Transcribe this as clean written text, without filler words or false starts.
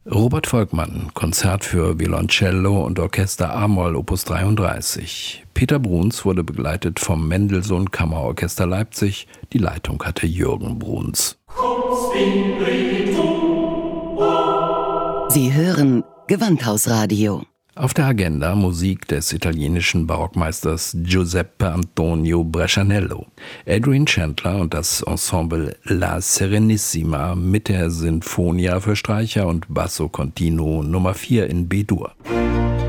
Robert Volkmann, Konzert für Violoncello und Orchester a-Moll Opus 33. Peter Bruns wurde begleitet vom Mendelssohn Kammerorchester Leipzig. Die Leitung hatte Jürgen Bruns. Sie hören Gewandhausradio. Auf der Agenda Musik des italienischen Barockmeisters Giuseppe Antonio Brescianello. Adrian Chandler und das Ensemble La Serenissima mit der Sinfonia für Streicher und Basso Continuo Nummer 4 in B-Dur.